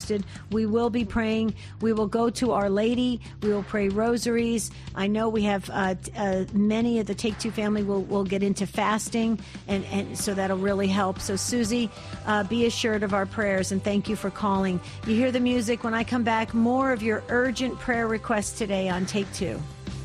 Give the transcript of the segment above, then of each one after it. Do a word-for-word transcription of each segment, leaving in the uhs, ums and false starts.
requested. We will be praying. We will go to Our Lady. We will pray rosaries. I know we have uh, uh, many of the Take Two family will, will get into fasting, and, and so that'll really help. So, Susie, uh, be assured of our prayers, and thank you for calling. You hear the music. When I come back, more of your urgent prayer requests today on Take Two.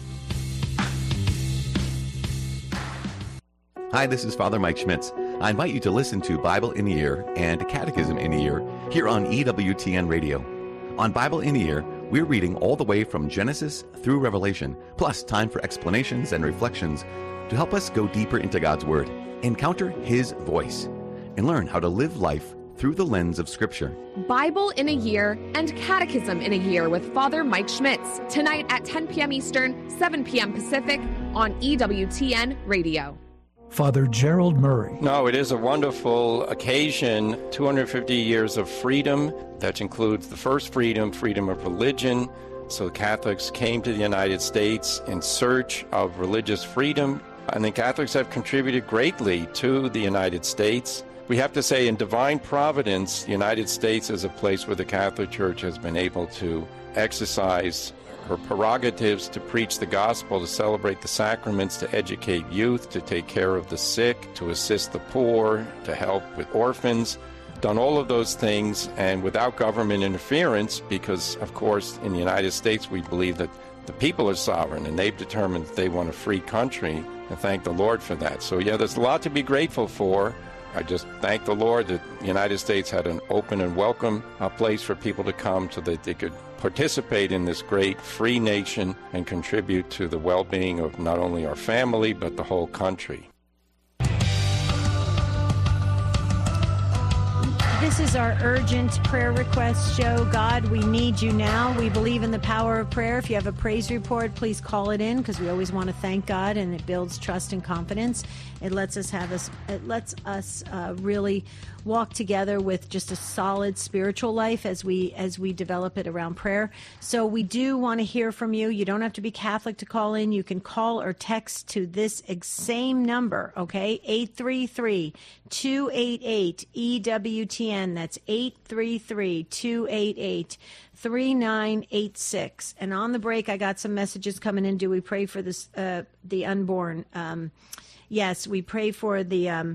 Hi, this is Father Mike Schmitz. I invite you to listen to Bible in a Year and Catechism in a Year here on E W T N Radio. On Bible in a Year, we're reading all the way from Genesis through Revelation, plus time for explanations and reflections to help us go deeper into God's Word, encounter His voice, and learn how to live life through the lens of Scripture. Bible in a Year and Catechism in a Year with Father Mike Schmitz, tonight at ten p.m. Eastern, seven p.m. Pacific on E W T N Radio. Father Gerald Murray. No, it is a wonderful occasion, two hundred fifty years of freedom. That includes the first freedom, freedom of religion. So Catholics came to the United States in search of religious freedom, and the Catholics have contributed greatly to the United States. We have to say, in divine providence, the United States is a place where the Catholic Church has been able to exercise her prerogatives to preach the gospel, to celebrate the sacraments, to educate youth, to take care of the sick, to assist the poor, to help with orphans. Done all of those things, and without government interference, because, of course, in the United States, we believe that the people are sovereign, and they've determined that they want a free country, and thank the Lord for that. So, yeah, there's a lot to be grateful for. I just thank the Lord that the United States had an open and welcome uh, place for people to come so that they could participate in this great free nation and contribute to the well-being of not only our family, but the whole country. This is our urgent prayer request show. God, we need you now. We believe in the power of prayer. If you have a praise report, please call it in, because we always want to thank God, and it builds trust and confidence. It lets us have us. It lets us uh, really walk together with just a solid spiritual life as we as we develop it around prayer. So we do want to hear from you. You don't have to be Catholic to call in. You can call or text to this same number, okay? eight three three, two eight eight, E W T N. That's eight three three, two eight eight, three nine eight six. And on the break, I got some messages coming in. Do we pray for this, uh, the unborn? Um, yes, we pray for the... Um,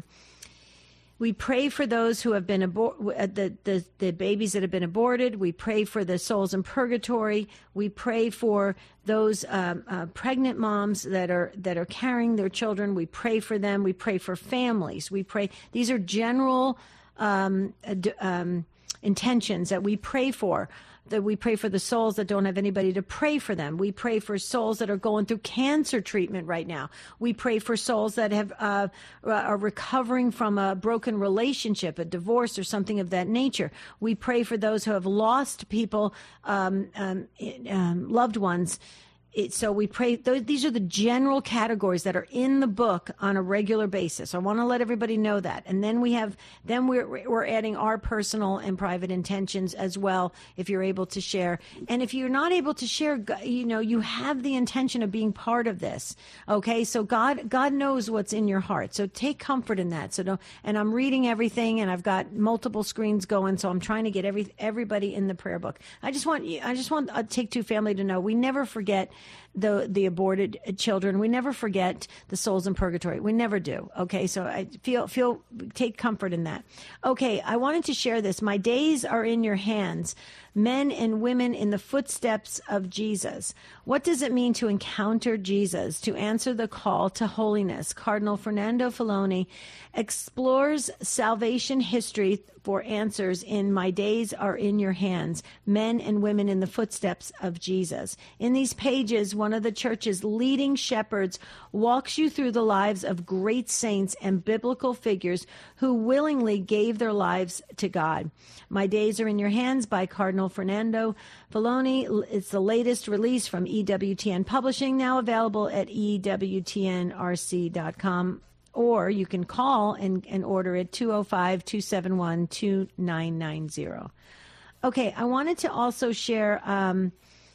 We pray for those who have been aborted, the, the, the babies that have been aborted. We pray for the souls in purgatory. We pray for those um, uh, pregnant moms that are that are carrying their children. We pray for them. We pray for families. We pray. These are general um, um, intentions that we pray for. That we pray for the souls that don't have anybody to pray for them. We pray for souls that are going through cancer treatment right now. We pray for souls that have uh, are recovering from a broken relationship, a divorce, or something of that nature. We pray for those who have lost people, um, um, um, loved ones. It, so we pray, th- these are the general categories that are in the book on a regular basis. I want to let everybody know that. And then we have, then we're, we're adding our personal and private intentions as well, if you're able to share. And if you're not able to share, you know, you have the intention of being part of this. Okay. So God, God knows what's in your heart. So take comfort in that. So don't, and I'm reading everything, and I've got multiple screens going. So I'm trying to get every, everybody in the prayer book. I just want you, I just want a Take Two family to know we never forget the the aborted children. We never forget the souls in purgatory. We never do. Okay, so I feel feel take comfort in that. Okay, I wanted to share this. My days are in your hands. Men and women in the footsteps of Jesus. What does it mean to encounter Jesus, to answer the call to holiness? Cardinal Fernando Filoni explores salvation history for answers in My Days Are in Your Hands, Men and Women in the Footsteps of Jesus. In these pages, one of the church's leading shepherds walks you through the lives of great saints and biblical figures who willingly gave their lives to God. My Days Are in Your Hands by Cardinal Fernando Filoni. It's the latest release from E W T N Publishing, now available at E W T N R C dot com. Or you can call and, and order it, two oh five, two seven one, two nine nine zero. Okay, I wanted to also share, um,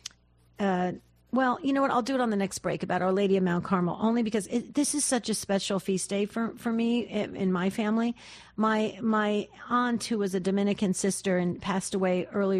uh, well, you know what, I'll do it on the next break about Our Lady of Mount Carmel, only because it, this is such a special feast day for, for me in, in my family. My, my aunt, who was a Dominican sister and passed away earlier